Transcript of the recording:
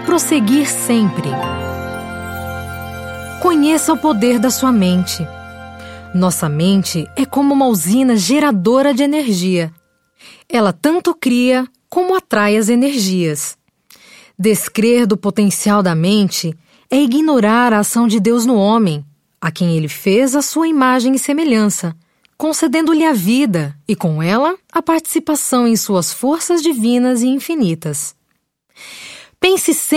Prosseguir sempre. Conheça o poder da sua mente. Nossa mente é como uma usina geradora de energia. Ela tanto cria como atrai as energias. Descrer do potencial da mente é ignorar a ação de Deus no homem, a quem Ele fez a sua imagem e semelhança, concedendo-lhe a vida e, com ela, a participação em suas forças divinas e infinitas. Pense sempre